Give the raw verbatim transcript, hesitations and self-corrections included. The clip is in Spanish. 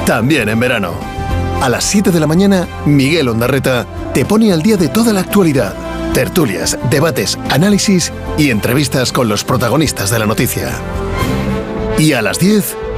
también en verano. A las siete de la mañana, Miguel Ondarreta te pone al día de toda la actualidad. Tertulias, debates, análisis y entrevistas con los protagonistas de la noticia. Y a las diez,